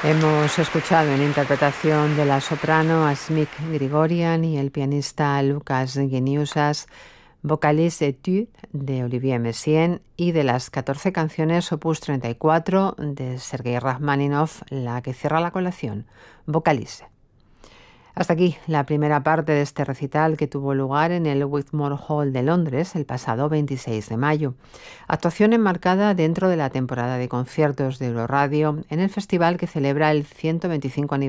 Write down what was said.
Hemos escuchado en interpretación de la soprano Asmik Grigorian y el pianista Lucas Geniusas, Vocalises Etudes de Olivier Messiaen, y de las 14 canciones opus 34 de Sergei Rachmaninoff, la que cierra la colección, Vocalises. Hasta aquí la primera parte de este recital que tuvo lugar en el Wigmore Hall de Londres el pasado 26 de mayo. Actuación enmarcada dentro de la temporada de conciertos de Euroradio en el festival que celebra el 125 aniversario